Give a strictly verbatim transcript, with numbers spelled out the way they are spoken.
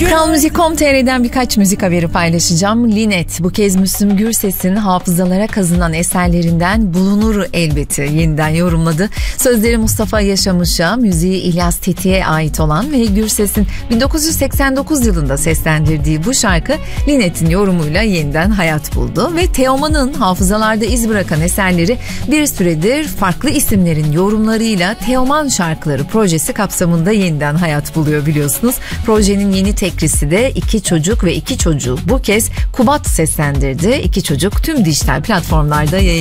Kral Müzik nokta com nokta tr'den birkaç müzik haberi paylaşacağım. Linet bu kez Müslüm Gürses'in hafızalara kazınan eserlerinden Bulunur Elbeti yeniden yorumladı. Sözleri Mustafa Yaşamış'a, müziği İlyas Tetik'e ait olan ve Gürses'in bin dokuz yüz seksen dokuz yılında seslendirdiği bu şarkı Linet'in yorumuyla yeniden hayat buldu ve Teoman'ın hafızalarda iz bırakan eserleri bir süredir farklı isimlerin yorumlarıyla Teoman Şarkıları projesi kapsamında yeniden hayat buluyor biliyorsunuz. Projenin yeni tekrisi de İki Çocuk ve İki Çocuğu bu kez Kubat seslendirdi. İki Çocuk tüm dijital platformlarda yayınlanıyor.